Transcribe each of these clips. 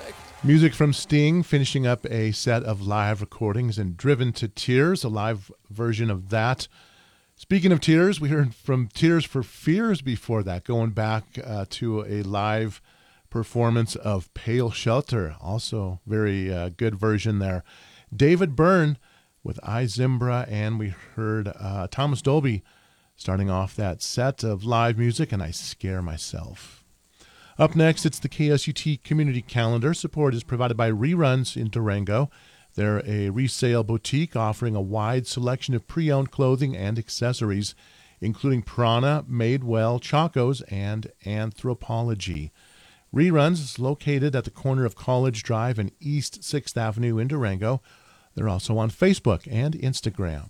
Music from Sting, finishing up a set of live recordings, and Driven to Tears, a live version of that. Speaking of Tears, we heard from Tears for Fears before that, going back to a live performance of Pale Shelter, also very good version there. David Byrne with I Zimbra, and we heard Thomas Dolby starting off that set of live music, and I Scare Myself. Up next, it's the KSUT Community Calendar. Support is provided by Reruns in Durango. They're a resale boutique offering a wide selection of pre-owned clothing and accessories, including Prana, Madewell, Chacos, and Anthropologie. Reruns is located at the corner of College Drive and East 6th Avenue in Durango. They're also on Facebook and Instagram.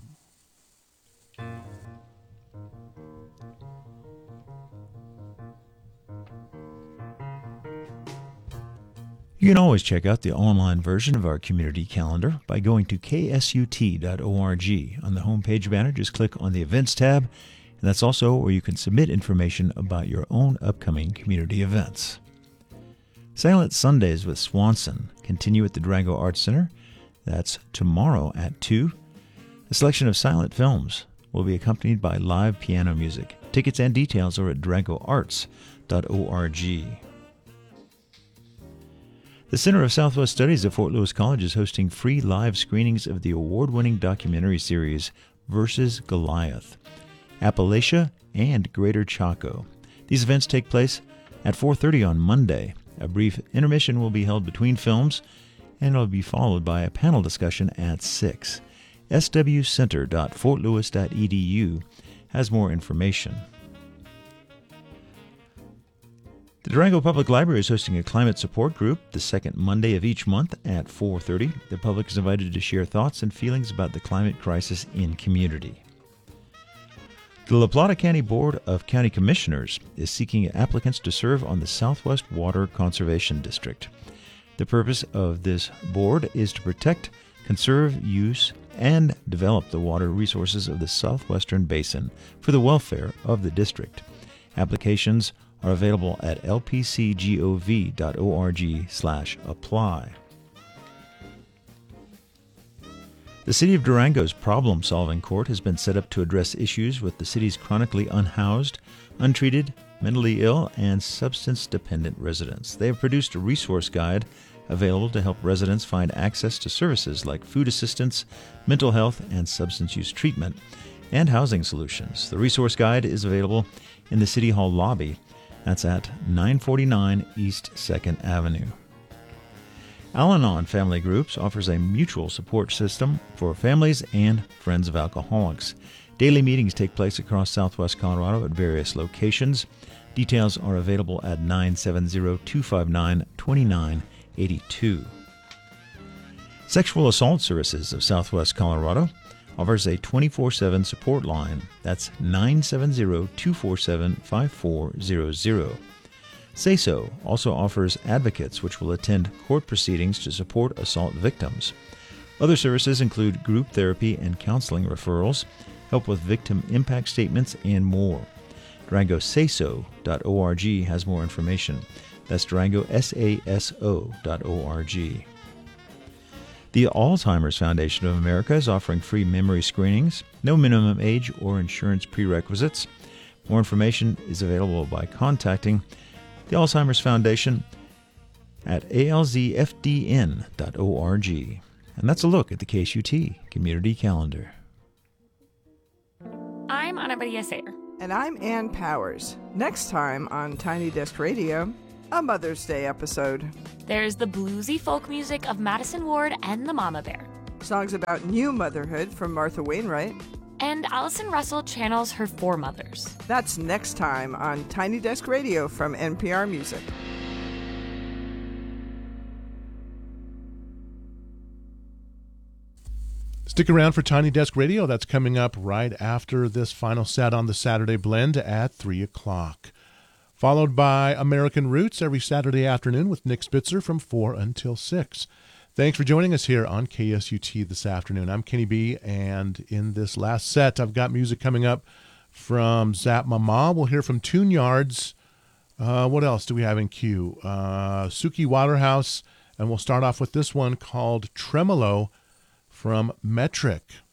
You can always check out the online version of our community calendar by going to ksut.org. On the homepage banner, just click on the Events tab, and that's also where you can submit information about your own upcoming community events. Silent Sundays with Swanson continue at the Durango Arts Center. That's tomorrow at 2. A selection of silent films will be accompanied by live piano music. Tickets and details are at durangoarts.org. The Center of Southwest Studies at Fort Lewis College is hosting free live screenings of the award-winning documentary series Versus Goliath, Appalachia, and Greater Chaco. These events take place at 4:30 on Monday. A brief intermission will be held between films, and it will be followed by a panel discussion at 6. swcenter.fortlewis.edu has more information. The Durango Public Library is hosting a climate support group the second Monday of each month at 4:30. The public is invited to share thoughts and feelings about the climate crisis in community. The La Plata County Board of County Commissioners is seeking applicants to serve on the Southwest Water Conservation District. The purpose of this board is to protect, conserve, use, and develop the water resources of the Southwestern Basin for the welfare of the district. Applications are available at lpcgov.org/apply. The City of Durango's problem-solving court has been set up to address issues with the city's chronically unhoused, untreated, mentally ill, and substance-dependent residents. They have produced a resource guide available to help residents find access to services like food assistance, mental health and substance use treatment, and housing solutions. The resource guide is available in the City Hall lobby. That's at 949 East 2nd Avenue. Al-Anon Family Groups offers a mutual support system for families and friends of alcoholics. Daily meetings take place across southwest Colorado at various locations. Details are available at 970-259-2982. Sexual Assault Services of Southwest Colorado offers a 24/7 support line. That's 970-247-5400. Say So also offers advocates which will attend court proceedings to support assault victims. Other services include group therapy and counseling referrals, help with victim impact statements, and more. DurangoSaySo.org has more information. That's DurangoSaso.org. The Alzheimer's Foundation of America is offering free memory screenings, no minimum age or insurance prerequisites. More information is available by contacting the Alzheimer's Foundation at alzfdn.org. And that's a look at the KSUT Community Calendar. I'm Ana Maria Sayer. And I'm Ann Powers. Next time on Tiny Desk Radio, a Mother's Day episode. There's the bluesy folk music of Madison Ward and the Mama Bear. Songs about new motherhood from Martha Wainwright. And Allison Russell channels her foremothers. That's next time on Tiny Desk Radio from NPR Music. Stick around for Tiny Desk Radio. That's coming up right after this final set on the Saturday Blend at 3 o'clock. Followed by American Roots every Saturday afternoon with Nick Spitzer from 4 until 6. Thanks for joining us here on KSUT this afternoon. I'm Kenny B, and in this last set, I've got music coming up from Zap Mama. We'll hear from Tune Yards. What else do we have in queue? Suki Waterhouse, And we'll start off with this one called Tremolo from Metric.